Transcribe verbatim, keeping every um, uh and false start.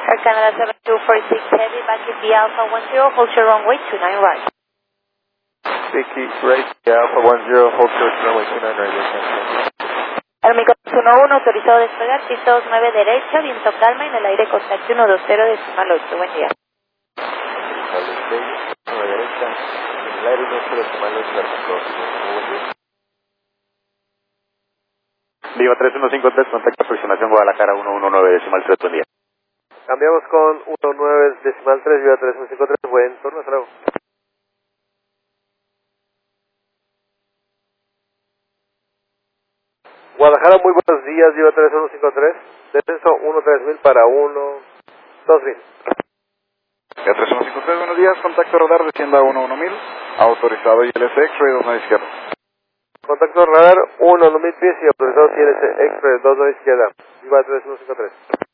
Air Canada seven two four six Heavy, back in the Alpha one zero, hold your runway two nine right. Vicky, right, Alpha one zero, hold your runway two nine right. Aeromico uno uno, autorizado a despegar, pista dos nueve derecha, viento calma, en el aire contacto uno dos cero decimal ocho, buen día. nueve derecha, en el aire uno cero decimal ocho, Viva tres uno cinco tres, contacto aproximación Guadalajara uno uno nueve decimal tres, buen día. Cambiamos con uno nueve decimal tres, Viva tres uno cinco tres, buen turno, hasta luego. Guadalajara, muy buenos días, Viva tres uno cinco tres, descenso uno tres mil para uno dos mil. Viva tres uno cinco tres, buenos días, contacto radar, descienda uno uno mil, autorizado I L S X-ray dos nueve izquierda. Contacto radar uno mil pies y autorizado I L S X-ray dos nueve izquierda, Viva tres uno cinco tres.